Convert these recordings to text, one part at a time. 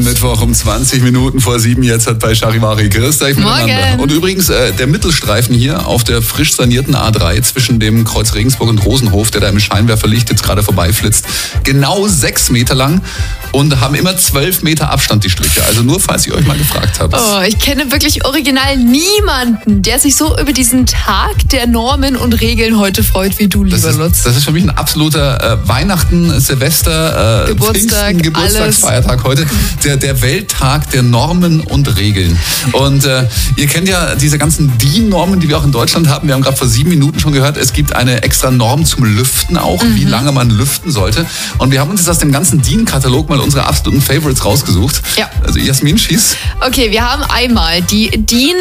Mittwoch um 20 Minuten vor 7 jetzt hat bei Charivari. Grüß euch miteinander. Morgen. Und übrigens, der Mittelstreifen hier auf der frisch sanierten A3 zwischen dem Kreuz Regensburg und Rosenhof, der da im Scheinwerferlicht jetzt gerade vorbeiflitzt, genau 6 Meter lang und haben immer 12 Meter Abstand die Striche. Also nur, falls ihr euch mal gefragt habt. Oh, ich kenne wirklich original niemanden, der sich so über diesen Tag der Normen und Regeln heute freut wie du, lieber Lutz. Das ist für mich ein absoluter Weihnachten, Silvester, Geburtstag, Pfingsten, Geburtstagsfeiertag heute. Der Welttag der Normen und Regeln. Und ihr kennt ja diese ganzen DIN-Normen, die wir auch in Deutschland haben. Wir haben gerade vor 7 Minuten schon gehört, es gibt eine extra Norm zum Lüften auch, wie lange man lüften sollte. Und wir haben uns jetzt aus dem ganzen DIN-Katalog mal unsere absoluten Favorites rausgesucht. Ja. Also Jasmin, schieß. Okay, wir haben einmal die DIN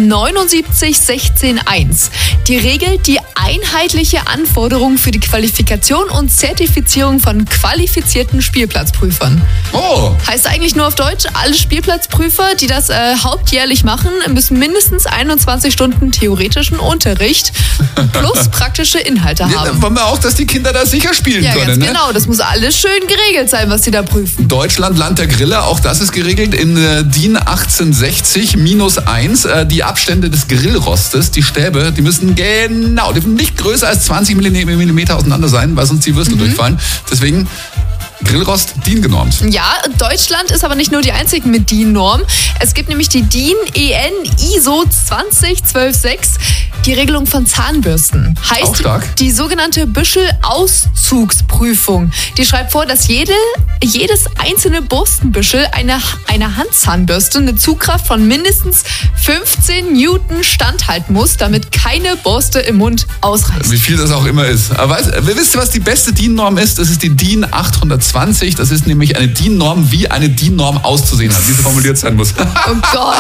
79.16.1. Die regelt die einheitliche Anforderung für die Qualifikation und Zertifizierung von qualifizierten Spielplatzprüfern. Oh, Heißt eigentlich nur auf Deutsch, alle Spielplatzprüfer, die das hauptjährlich machen, müssen mindestens 21 Stunden theoretischen Unterricht plus praktische Inhalte ja, haben. wollen wir auch, dass die Kinder da sicher spielen Ja, können. ganz Ne? genau. Das muss alles schön geregelt sein, was sie da prüfen. Deutschland, Land der Grille, auch das ist geregelt in DIN 1860-1. Die Abstände des Grillrostes, die Stäbe, die müssen dürfen nicht größer als 20 Millimeter auseinander sein, weil sonst die Würstel durchfallen. Deswegen Grillrost DIN genormt. Ja, Deutschland ist aber nicht nur die einzige mit DIN-Norm. Es gibt nämlich die DIN EN ISO 20126, die Regelung von Zahnbürsten. Auch Heißt stark. die sogenannte Büschelauszugsprüfung. Die schreibt vor, dass jedes einzelne Bürstenbüschel einer Handzahnbürste eine Zugkraft von mindestens 15 Newton standhalten muss, damit keine Borste im Mund ausreißt. Wie viel das auch immer ist. Aber wisst ihr, was die beste DIN-Norm ist? Das ist die DIN 820. Das ist nämlich eine DIN-Norm, wie eine DIN-Norm auszusehen hat, wie sie formuliert sein muss. Oh Gott.